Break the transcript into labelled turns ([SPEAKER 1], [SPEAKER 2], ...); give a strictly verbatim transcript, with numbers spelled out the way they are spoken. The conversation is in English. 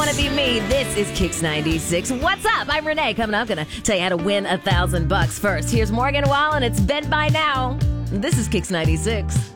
[SPEAKER 1] want to be me. This is Kicks ninety-six. What's up? I'm Renee. Coming up, gonna tell you how to win a thousand bucks. First, here's Morgan Wallen. It's been by now. This is Kicks ninety-six.